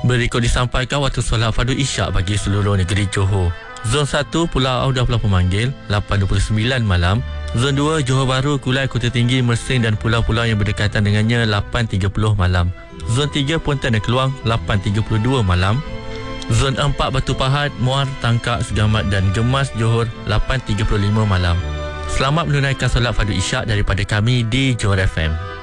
Berikut disampaikan waktu solat fardu isyak bagi seluruh negeri Johor. Zon 1 Pulau Audah Pulau Pemanggil 8.29 malam. Zon 2 Johor Bahru, Kulai, Kota Tinggi, Mersing dan pulau-pulau yang berdekatan dengannya 8.30 malam. Zon 3 Pontian dan Keluang 8.32 malam. Zon 4 Batu Pahat, Muar, Tangkak, Segamat dan Gemas Johor 8.35 malam. Selamat menunaikan solat fardu isyak daripada kami di Johor FM.